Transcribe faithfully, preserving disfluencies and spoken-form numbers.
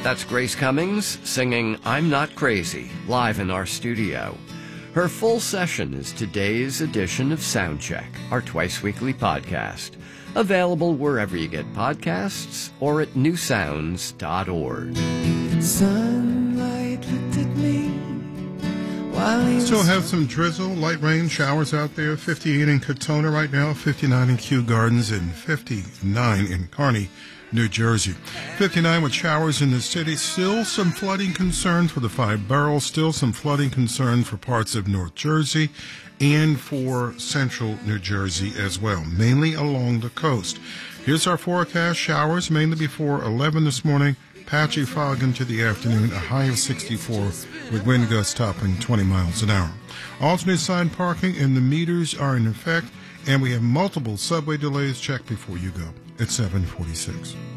That's Grace Cummings singing I'm Not Crazy, live in our studio. Her full session is today's edition of Soundcheck, our twice-weekly podcast, available wherever you get podcasts or at new sounds dot org. Sunlight looked at me while he Still was have some drizzle, light rain, showers out there. fifty-eight in Katona right now, fifty-nine in Kew Gardens, and fifty-nine in Kearney, New Jersey. fifty-nine with showers in the city. Still some flooding concerns for the five boroughs. Still some flooding concerns for parts of North Jersey and for central New Jersey as well, mainly along the coast. Here's our forecast. Showers mainly before eleven this morning. Patchy fog into the afternoon, a high of sixty-four with wind gusts topping twenty miles an hour. Alternate side parking and the meters are in effect, and we have multiple subway delays. Check before you go. It's seven forty-six.